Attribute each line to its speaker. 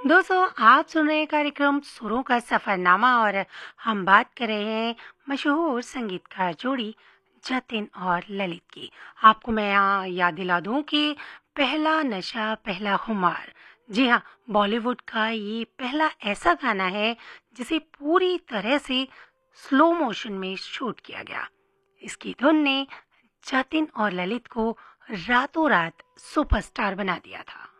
Speaker 1: दोस्तों, आप सुन रहे हैं कार्यक्रम सुरों का सफरनामा और हम बात कर रहे हैं मशहूर संगीतकार जोड़ी जतिन और ललित की। आपको मैं यहाँ याद दिला दूं कि पहला नशा पहला खुमार, जी हाँ, बॉलीवुड का ये पहला ऐसा गाना है जिसे पूरी तरह से स्लो मोशन में शूट किया गया। इसकी धुन ने जतिन और ललित को रातों रात सुपरस्टार बना दिया था।